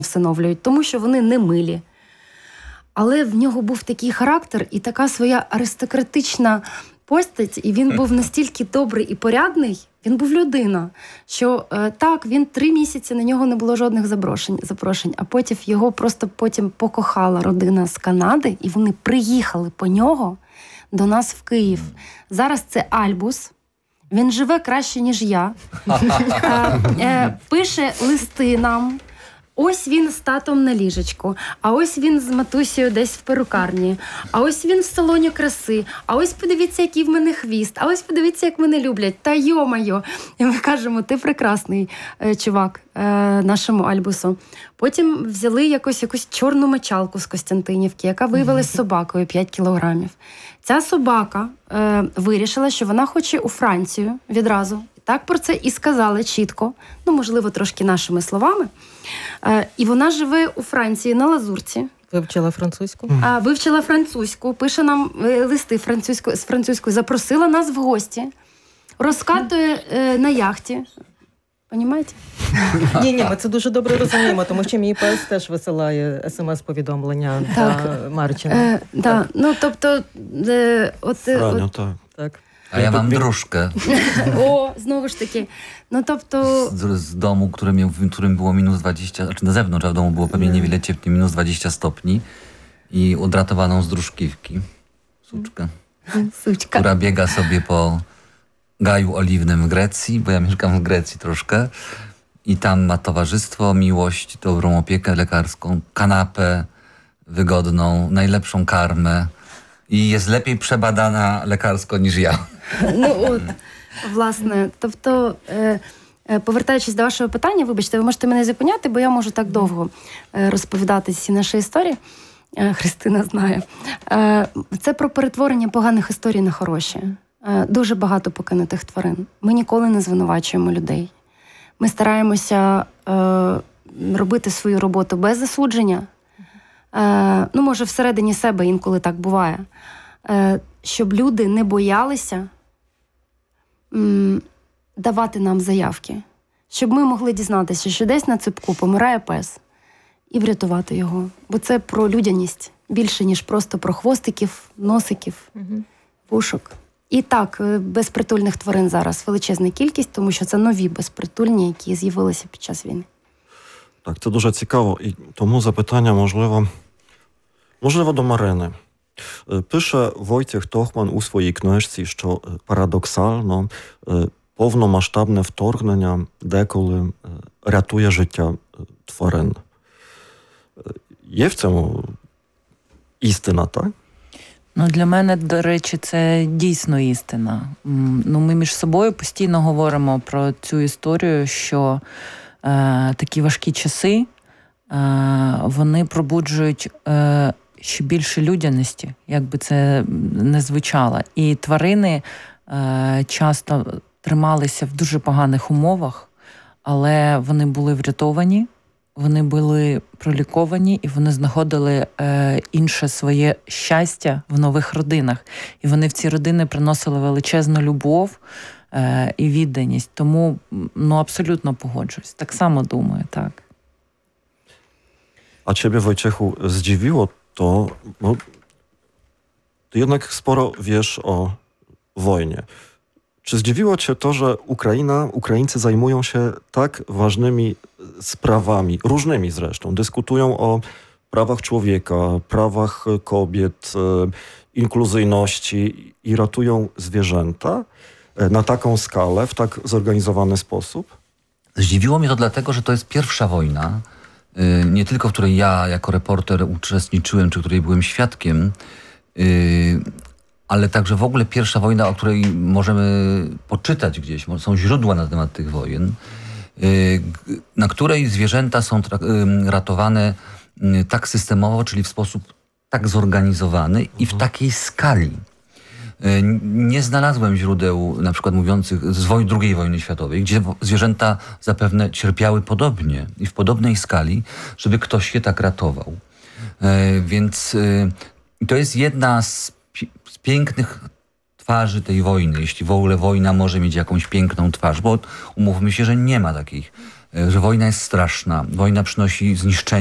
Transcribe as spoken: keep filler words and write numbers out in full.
всиновлюють, тому що вони не милі. Але в нього був такий характер і така своя аристократична постать, і він був настільки добрий і порядний, він був людина, що е, так, він три місяці, на нього не було жодних запрошень, запрошень, а потім його просто потім покохала родина з Канади, і вони приїхали по нього до нас в Київ. Зараз це Альбус. Він живе краще, ніж я. е, е, пише листи нам. Ось він з татом на ліжечку, а ось він з матусею десь в перукарні, а ось він в салоні краси, а ось подивіться, який в мене хвіст, а ось подивіться, як мене люблять. Та йо-майо! І ми кажемо, ти прекрасний е, чувак е, нашому Альбусу. Потім взяли якось, якусь чорну мочалку з Костянтинівки, яка виявилась собакою п'ять кілограмів. Ця собака е, вирішила, що вона хоче у Францію відразу. Так про це і сказали чітко, ну, можливо, трошки нашими словами. Е, і вона живе у Франції на Лазурці. Вивчила французьку? А, вивчила французьку, пише нам е, листи французькою, з французькою, запросила нас в гості, розкатує е, на яхті. Понімаєте? Ні-ні, ми це дуже добре розуміємо, тому що мій пес теж висилає смс-повідомлення до Марчина. Е, да. Ну, тобто... Е, от, Франю, от, так. Так. A ja mam dróżkę О, знову ж таки. Ну, тобто... z, z domu, który miał, w którym było minus dwadzieścia, znaczy na zewnątrz, a w domu było pewnie niewiele cieplej, minus dwadzieścia stopni i odratowaną z dróżkiwki. Suczkę. Сучка. Która biega sobie po gaju oliwnym w Grecji, bo ja mieszkam w Grecji troszkę. I tam ma towarzystwo, miłość, dobrą opiekę lekarską, kanapę wygodną, najlepszą karmę. I jest lepiej przebadana lekarsko niż ja. Ну от, власне, тобто, е, е, повертаючись до вашого питання, вибачте, ви можете мене зупиняти, бо я можу так довго е, розповідати всі наші історії. Е, Христина знає. Е, це про перетворення поганих історій на хороші. Е, дуже багато покинутих тварин. Ми ніколи не звинувачуємо людей. Ми стараємося е, робити свою роботу без засудження. Е, ну, може, всередині себе інколи так буває. Е, щоб люди не боялися м, давати нам заявки. Щоб ми могли дізнатися, що десь на ципку помирає пес, і врятувати його. Бо це про людяність більше, ніж просто про хвостиків, носиків, Угу. вушок. І так, е, безпритульних тварин зараз величезна кількість, тому що це нові безпритульні, які з'явилися під час війни. Так, це дуже цікаво. І тому запитання, можливо, можливо, до Марини. Е, Пише Войciech Тохман у своїй книжці, що е, парадоксально е, повномасштабне вторгнення деколи е, рятує життя е, тварин. Е, Є в цьому істина, так? Ну, для мене, до речі, це дійсно істина. М, Ну, ми між собою постійно говоримо про цю історію, що е, такі важкі часи, е, вони пробуджують е, ще більше людяності, як би це не звучало. І тварини е, часто трималися в дуже поганих умовах, але вони були врятовані, вони були проліковані, і вони знаходили е, інше своє щастя в нових родинах. І вони в ці родини приносили величезну любов е, і відданість. Тому, ну, абсолютно погоджуюсь. Так само думаю, так. A ciebie, Wojciechu, zdziwiło to, bo ty jednak sporo wiesz o wojnie. Czy zdziwiło cię to, że Ukraina, Ukraińcy zajmują się tak ważnymi sprawami, różnymi zresztą, dyskutują o prawach człowieka, prawach kobiet, e, inkluzyjności i ratują zwierzęta e, na taką skalę, w tak zorganizowany sposób? Zdziwiło mnie to dlatego, że to jest pierwsza wojna, y, nie tylko w której ja jako reporter uczestniczyłem, czy której byłem świadkiem, y, ale także w ogóle pierwsza wojna, o której możemy poczytać gdzieś, są źródła na temat tych wojen, y, na której zwierzęta są trak- y, ratowane y, tak systemowo, czyli w sposób tak zorganizowany i w takiej skali. Y, Nie znalazłem źródeł na przykład mówiących z woj- drugiej wojny światowej, gdzie wo- zwierzęta zapewne cierpiały podobnie i w podobnej skali, żeby ktoś je tak ratował. Y, Więc y, to jest jedna z, pi- z pięknych twarzy tej wojny, jeśli w ogóle wojna może mieć jakąś piękną twarz, bo umówmy się, że nie ma takich że wojna jest straszna, wojna przynosi zniszczenie.